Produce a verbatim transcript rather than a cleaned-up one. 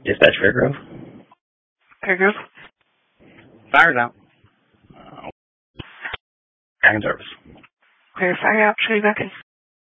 Dispatch Fairgrove. Fairgrove. Fire's out. Uh, Back in service. Clear fire out. Show you back in.